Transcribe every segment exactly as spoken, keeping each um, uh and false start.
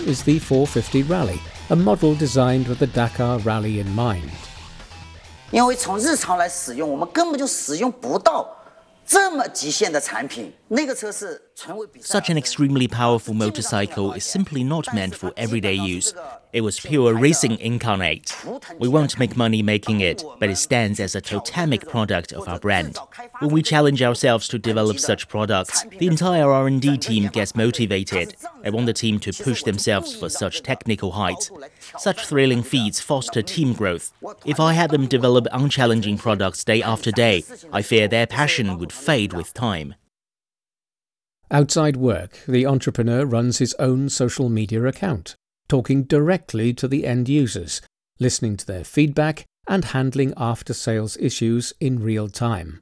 is the four fifty Rally, a model designed with the Dakar Rally in mind. 因为从日常来使用，我们根本就使用不到这么极限的产品。那个车是纯为比赛。 Such an extremely powerful motorcycle is simply not meant for everyday use. It was pure racing incarnate. We won't make money making it, but it stands as a totemic product of our brand. When we challenge ourselves to develop such products, the entire R and D team gets motivated. I want the team to push themselves for such technical heights. Such thrilling feats foster team growth. If I had them develop unchallenging products day after day, I fear their passion would fade with time. Outside work, the entrepreneur runs his own social media account, talking directly to the end users, listening to their feedback and handling after-sales issues in real time.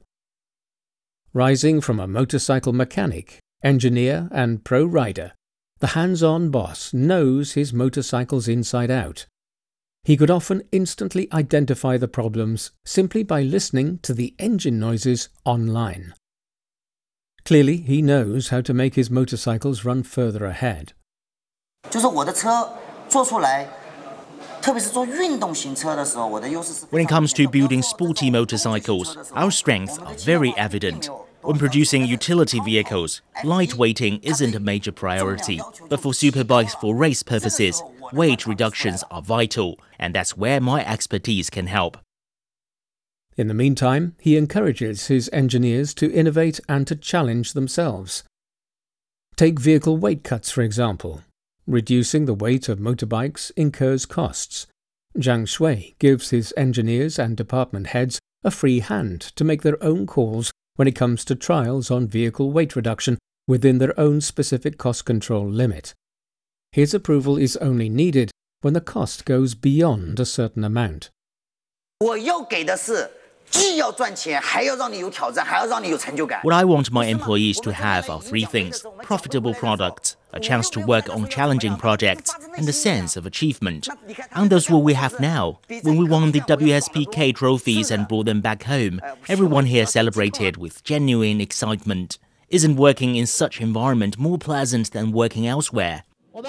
Rising from a motorcycle mechanic, engineer and pro rider, the hands-on boss knows his motorcycles inside out. He could often instantly identify the problems simply by listening to the engine noises online. Clearly, he knows how to make his motorcycles run further ahead. 就是我的车做出来，特别是做运动型车的时候，我的优势是。 When it comes to building sporty motorcycles, our strengths are very evident. When producing utility vehicles, lightweighting isn't a major priority. But for superbikes for race purposes, weight reductions are vital, and that's where my expertise can help. In the meantime, he encourages his engineers to innovate and to challenge themselves. Take vehicle weight cuts, for example. Reducing the weight of motorbikes incurs costs. Zhang Shui gives his engineers and department heads a free hand to make their own calls when it comes to trials on vehicle weight reduction within their own specific cost control limit. His approval is only needed when the cost goes beyond a certain amount. 我要给的是 What I want my employees to have are three things: profitable products, a chance to work on challenging projects, and a sense of achievement. And that's what we have now. When we won the W S B K trophies and brought them back home, everyone here celebrated with genuine excitement. Isn't working in such environment more pleasant than working elsewhere?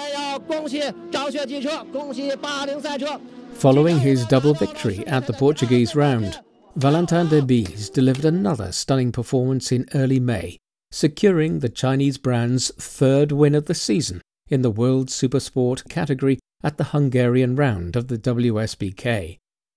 Following his double victory at the Portuguese round, Valentin Debise delivered another stunning performance in early May, securing the Chinese brand's third win of the season in the World Supersport category at the Hungarian round of the W S B K.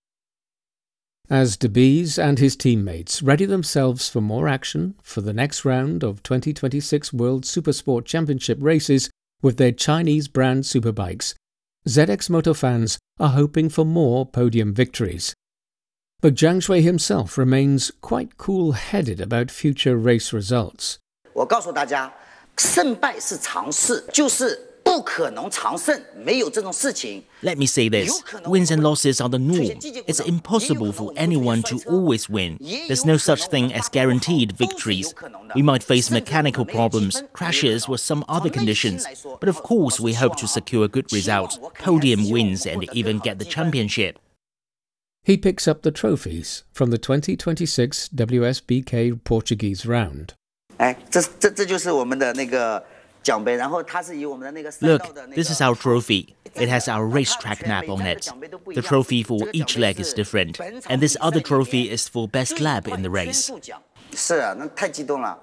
As Debise and his teammates ready themselves for more action for the next round of twenty twenty-six World Supersport Championship races with their Chinese brand superbikes, Z X Moto fans are hoping for more podium victories. But Zhang Shui himself remains quite cool-headed about future race results. 我告诉大家，胜败是常事，就是不可能常胜，没有这种事情。 Let me say this: wins and losses are the norm. It's impossible for anyone to always win. There's no such thing as guaranteed victories. We might face mechanical problems, crashes, or some other conditions. But of course, we hope to secure good results, podium wins, and even get the championship. He picks up the trophies from the twenty twenty-six W S B K Portuguese round. 哎，这这这就是我们的那个奖杯，然后它是以我们的那个赛 Look, 道的那个 this is our trophy. It has our racetrack map on it. The trophy for each leg is different, and this other trophy is for best lap in the race. 是啊，那太激动了。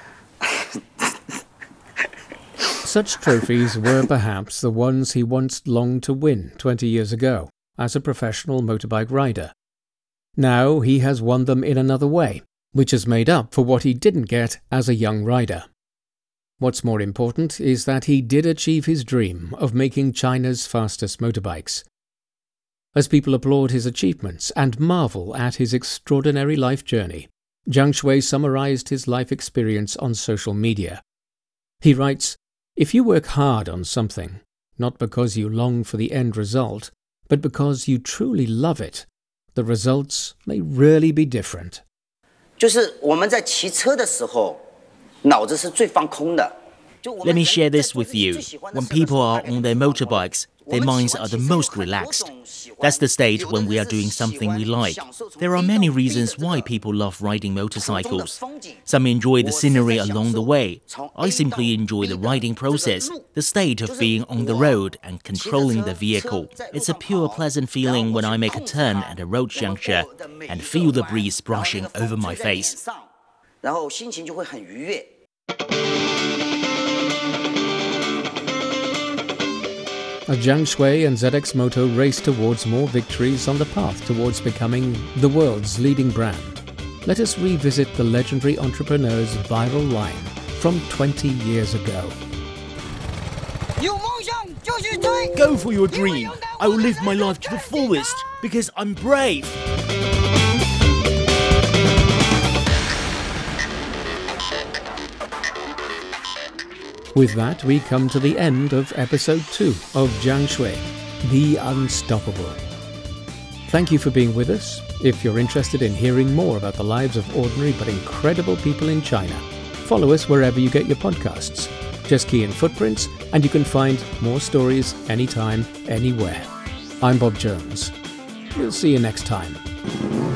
Such trophies were perhaps the ones he once longed to win twenty years ago as a professional motorbike rider. Now he has won them in another way, which has made up for what he didn't get as a young rider. What's more important is that he did achieve his dream of making China's fastest motorbikes. As people applaud his achievements and marvel at his extraordinary life journey, Zhang Shui summarized his life experience on social media. He writes, "If you work hard on something, not because you long for the end result, but because you truly love it, the results may really be different." 就是我们在骑车的时候，脑子是最放空的。 Let me share this with you. When people are on their motorbikes, their minds are the most relaxed. That's the stage when we are doing something we like. There are many reasons why people love riding motorcycles. Some enjoy the scenery along the way. I simply enjoy the riding process, the state of being on the road and controlling the vehicle. It's a pure pleasant feeling when I make a turn at a road juncture and feel the breeze brushing over my face. Jiang Shui and Z X Moto race towards more victories on the path towards becoming the world's leading brand. Let us revisit the legendary entrepreneur's viral line from twenty years ago. Go for your dream. I will live my life to the fullest because I'm brave. With that, we come to the end of episode two of Jiang Shui, The Unstoppable. Thank you for being with us. If you're interested in hearing more about the lives of ordinary but incredible people in China, follow us wherever you get your podcasts. Just key in Footprints and you can find more stories anytime, anywhere. I'm Bob Jones. We'll see you next time.